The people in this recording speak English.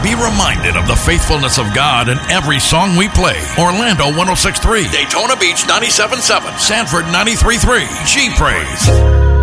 Be reminded of the faithfulness of God in every song we play. Orlando 106.3, Daytona Beach 97.7, Sanford 93.3, G Praise.